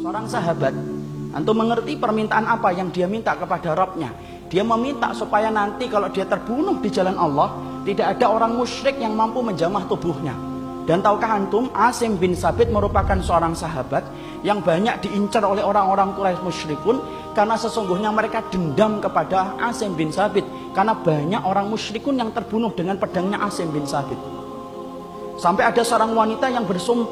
Seorang sahabat, antum mengerti permintaan apa yang dia minta kepada Rabbnya? Dia meminta supaya nanti kalau dia terbunuh di jalan Allah, tidak ada orang musyrik yang mampu menjamah tubuhnya. Dan tahukah antum, Asim bin Sabit merupakan seorang sahabat yang banyak diincar oleh orang-orang Quraisy musyrikun, karena sesungguhnya mereka dendam kepada Asim bin Sabit, karena banyak orang musyrikun yang terbunuh dengan pedangnya Asim bin Sabit. Sampai ada seorang wanita yang bersumpah